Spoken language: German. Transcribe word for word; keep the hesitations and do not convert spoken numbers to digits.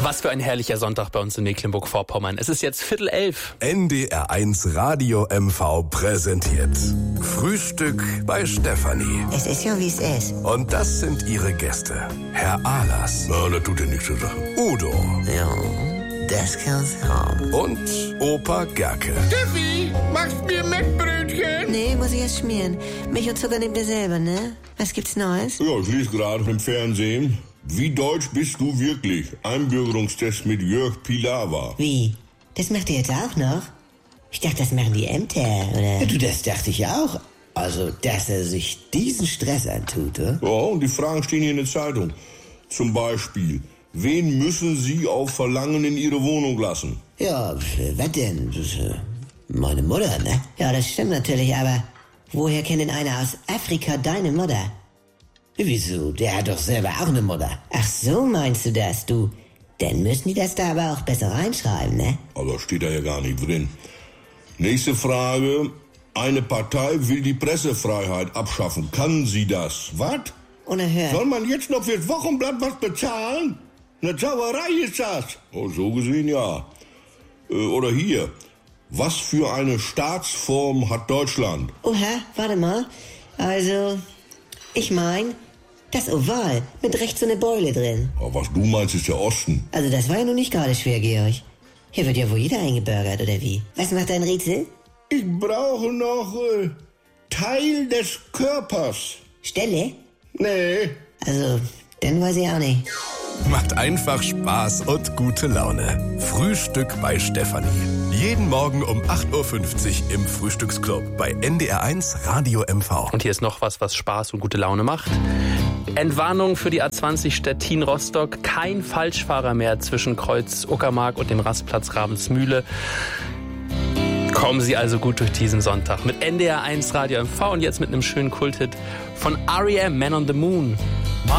Was für ein herrlicher Sonntag bei uns in Mecklenburg-Vorpommern. Es ist jetzt Viertel elf. N D R eins Radio M V präsentiert Frühstück bei Stefanie. Es ist ja, wie es ist. Und das sind ihre Gäste. Herr Ahlers. Na, das tut ja nichts zur Sache. Udo. Ja, das kann's haben. Und Opa Gerke. Steffi, machst mir Mettbrötchen? Nee, muss ich erst schmieren. Milch und Zucker nehmt ihr selber, ne? Was gibt's Neues? Ja, ich lese gerade im Fernsehen. Wie deutsch bist du wirklich? Einbürgerungstest mit Jörg Pilawa. Wie? Das macht ihr jetzt auch noch? Ich dachte, das machen die Ämter, oder? Ja, du, das dachte ich auch. Also, dass er sich diesen Stress antut, oder? Ja, und die Fragen stehen hier in der Zeitung. Zum Beispiel, wen müssen Sie auf Verlangen in Ihre Wohnung lassen? Ja, was denn? Das ist äh, meine Mutter, ne? Ja, das stimmt natürlich, aber woher kennt denn einer aus Afrika deine Mutter? Wieso? Der hat doch selber auch eine Mutter. Ach so, meinst du das, du? Dann müssen die das da aber auch besser reinschreiben, ne? Aber steht da ja gar nicht drin. Nächste Frage. Eine Partei will die Pressefreiheit abschaffen. Kann sie das? Was? Unerhört. Soll man jetzt noch fürs Wochenblatt was bezahlen? Eine Sauerei ist das. Oh, so gesehen ja. Äh, oder hier. Was für eine Staatsform hat Deutschland? Oha, warte mal. Also, ich mein, das Oval mit rechts so eine Beule drin. Aber was du meinst, ist der Osten. Also das war ja nun nicht gerade schwer, Georg. Hier wird ja wohl jeder eingebürgert, oder wie? Was macht dein Rätsel? Ich brauche noch äh, Teil des Körpers. Stelle? Nee. Also, dann weiß ich auch nicht. Macht einfach Spaß und gute Laune. Frühstück bei Stefanie. Jeden Morgen um acht Uhr fünfzig im Frühstücksclub bei N D R eins Radio M V. Und hier ist noch was, was Spaß und gute Laune macht. Entwarnung für die A zwanzig Stettin-Rostock. Kein Falschfahrer mehr zwischen Kreuz Uckermark und dem Rastplatz Ravensmühle. Kommen Sie also gut durch diesen Sonntag mit N D R eins Radio M V und jetzt mit einem schönen Kulthit von R E M, Man on the Moon.